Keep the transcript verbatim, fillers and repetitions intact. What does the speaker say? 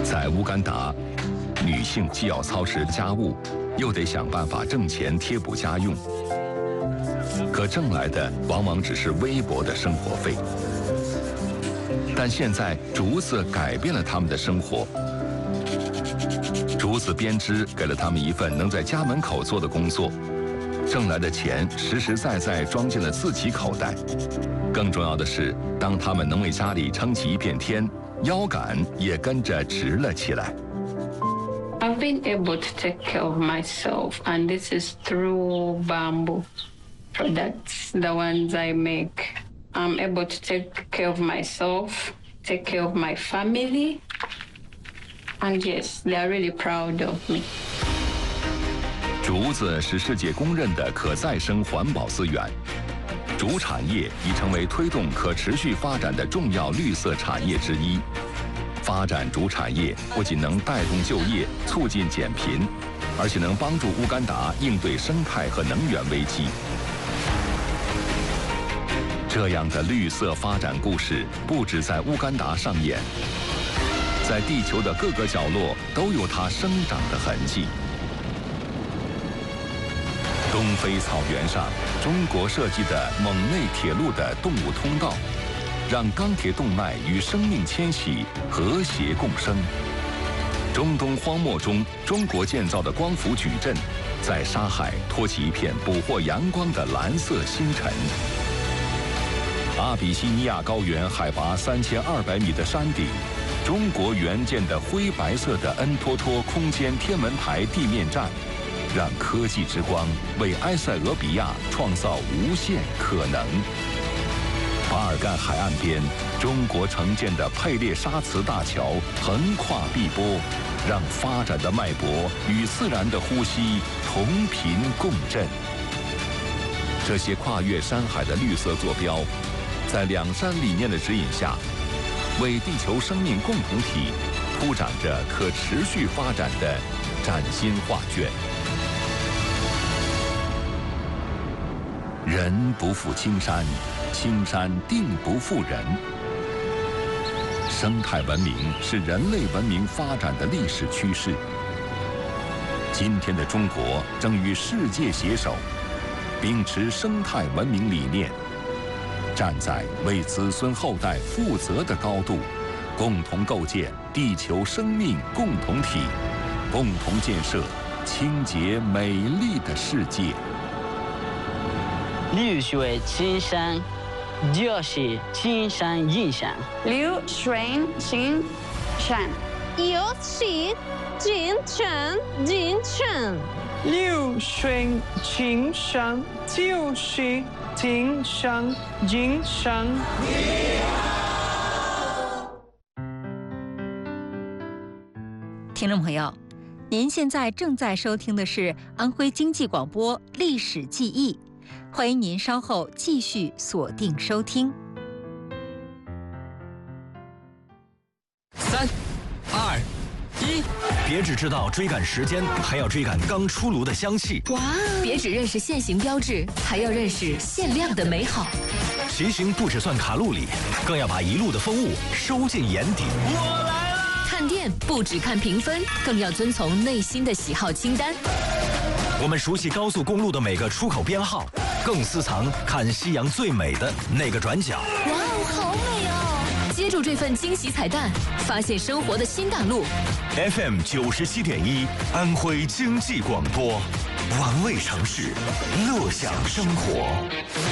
在乌干达，女性既要操持家务，又得想办法挣钱贴补家用，可挣来的往往只是微薄的生活费。但现在竹子改变了他们的生活。竹子编织给了他们一份能在家门口做的工作，挣来的钱实实在在装进了自己口袋。更重要的是，当他们能为家里撑起一片天，腰杆也跟着直了起来。 I've been able to take care of myself, and this is through bamboo products, the ones I make. I'm able to take care of myself, take care of my family, and yes, they are really proud of me. 竹子是世界公认的可再生环保资源，竹产业已成为推动可持续发展的重要绿色产业之一。发展竹产业不仅能带动就业、促进减贫，而且能帮助乌干达应对生态和能源危机。这样的绿色发展故事不止在乌干达上演，在地球的各个角落都有它生长的痕迹。东非草原上，中国设计的蒙内铁路的动物通道，让钢铁动脉与生命迁徙和谐共生。中东荒漠中，中国建造的光伏矩阵，在沙海托起一片捕获阳光的蓝色星辰。阿比西尼亚高原海拔三千二百米的山顶，中国援建的灰白色的恩托托空间天文台地面站，让科技之光为埃塞俄比亚创造无限可能。巴尔干海岸边，中国承建的佩列沙茨大桥横跨碧波，让发展的脉搏与自然的呼吸同频共振。这些跨越山海的绿色坐标，在两山理念的指引下，为地球生命共同体铺展着可持续发展的崭新画卷。人不负青山，青山定不负人。生态文明是人类文明发展的历史趋势。今天的中国正与世界携手，秉持生态文明理念，站在为子孙后代负责的高度，共同构建地球生命共同体，共同建设清洁美丽的世界。 绿水青山就是金山银山。 流水青山， 就是金山银山。 流水青山就是金山银山。 听众朋友，您现在正在收听的是安徽经济广播《历史记忆》，欢迎您稍后继续锁定收听。 三、二、一，别只知道追赶时间，还要追赶刚出炉的香气。 哇！别只认识现行标志，还要认识限量的美好。 骑行不只算卡路里，更要把一路的风物收进眼底。 我来了！看店不只看评分，更要遵从内心的喜好清单。 我们熟悉高速公路的每个出口编号，更私藏看夕阳最美的那个转角。 哇哦，好美哦！接住这份惊喜彩蛋，发现生活的新大陆。 F M 九十七点一，安徽经济广播，玩味城市，乐享生活。